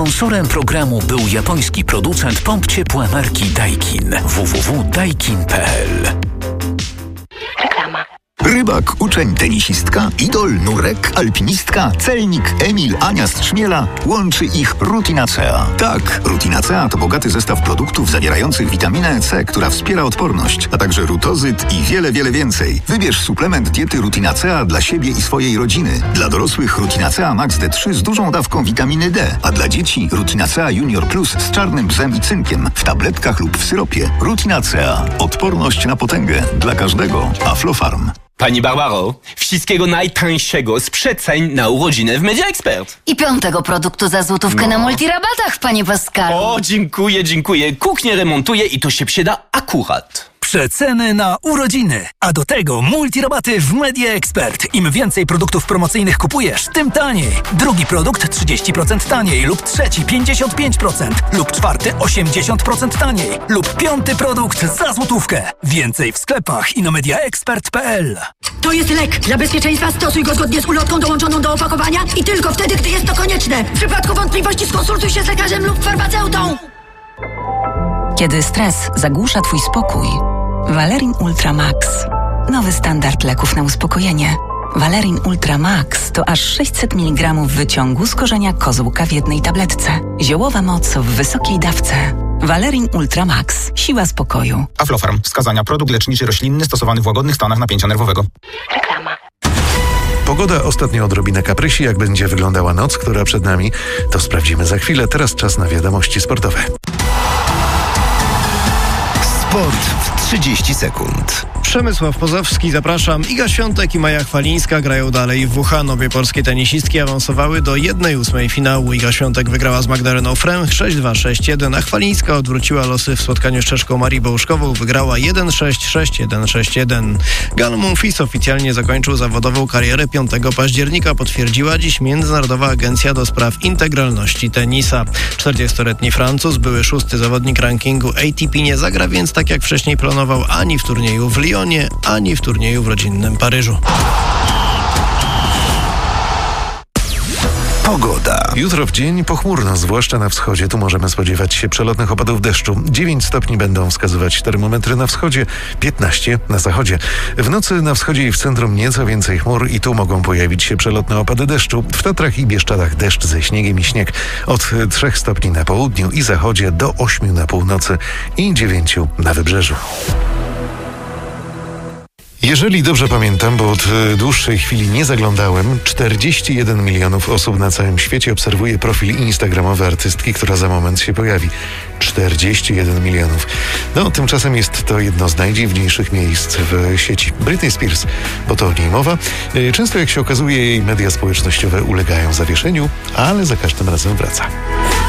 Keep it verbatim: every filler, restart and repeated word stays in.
Sponsorem programu był japoński producent pomp ciepła marki Daikin. w w w kropka daikin kropka p l. Reklama. Rybak, uczeń, tenisistka, idol, nurek, alpinistka, celnik, Emil, Ania z Trzmiela. Łączy ich Rutinacea. Tak, Rutinacea to bogaty zestaw produktów zawierających witaminę C, która wspiera odporność, a także rutozyt i wiele, wiele więcej. Wybierz suplement diety Rutinacea dla siebie i swojej rodziny. Dla dorosłych Rutinacea Max D trzy z dużą dawką witaminy D, a dla dzieci Rutinacea Junior Plus z czarnym bzem i cynkiem w tabletkach lub w syropie. Rutinacea. Odporność na potęgę. Dla każdego. Aflofarm. Pani Barbaro, wszystkiego najtańszego z przeceń na urodziny w Media Expert. I piątego produktu za złotówkę No. na multirabatach, panie Pascalu. O, dziękuję, dziękuję. Kuchnię remontuję i to się przyda akurat. Przeceny na urodziny, a do tego multirabaty w Media Expert. Im więcej produktów promocyjnych kupujesz, tym taniej. Drugi produkt trzydzieści procent taniej lub trzeci pięćdziesiąt pięć procent lub czwarty osiemdziesiąt procent taniej lub piąty produkt za złotówkę. Więcej w sklepach i na mediaexpert kropka p l. To jest lek. Dla bezpieczeństwa stosuj go zgodnie z ulotką dołączoną do opakowania i tylko wtedy, gdy jest to konieczne. W przypadku wątpliwości skonsultuj się z lekarzem lub farmaceutą. Kiedy stres zagłusza twój spokój, Valerin Ultra Max. Nowy standard leków na uspokojenie. Valerin Ultra Max to aż sześćset miligramów wyciągu z korzenia kozłka w jednej tabletce. Ziołowa moc w wysokiej dawce. Valerin Ultra Max. Siła spokoju. Aflofarm. Wskazania. Produkt leczniczy roślinny stosowany w łagodnych stanach napięcia nerwowego. Reklama. Pogoda ostatnio odrobinę kaprysi. Jak będzie wyglądała noc, która przed nami, to sprawdzimy za chwilę. Teraz czas na wiadomości sportowe. Sport w trzydzieści sekund. Przemysław Pozowski, zapraszam. Iga Świątek i Maja Chwalińska grają dalej w Wuhan. Obie polskie tenisistki awansowały do jednej ósmej finału. Iga Świątek wygrała z Magdaleną Fręch sześć dwa sześć jeden, a Chwalińska odwróciła losy w spotkaniu z czeszką Marią Bołuszkową. Wygrała jeden sześć sześć jeden sześć jeden. Gal Monfils oficjalnie zakończył zawodową karierę piątego października. Potwierdziła dziś Międzynarodowa Agencja do Spraw Integralności Tenisa. czterdziestoletni Francuz, były szósty zawodnik rankingu A T P, nie zagra więc tak jak wcześniej planował ani w turnieju w Lyonie, ani w turnieju w rodzinnym Paryżu. Pogoda. Jutro w dzień pochmurno, zwłaszcza na wschodzie. Tu możemy spodziewać się przelotnych opadów deszczu. dziewięć stopni będą wskazywać termometry na wschodzie, piętnaście na zachodzie. W nocy na wschodzie i w centrum nieco więcej chmur i tu mogą pojawić się przelotne opady deszczu. W Tatrach i Bieszczadach deszcz ze śniegiem i śnieg. Od trzech stopni na południu i zachodzie do ośmiu na północy i dziewięciu na wybrzeżu. Jeżeli dobrze pamiętam, bo od dłuższej chwili nie zaglądałem, czterdzieści jeden milionów osób na całym świecie obserwuje profil instagramowy artystki, która za moment się pojawi. czterdzieści jeden milionów. No, tymczasem jest to jedno z najdziwniejszych miejsc w sieci. Britney Spears, bo to o niej mowa. Często, jak się okazuje, jej media społecznościowe ulegają zawieszeniu, ale za każdym razem wraca.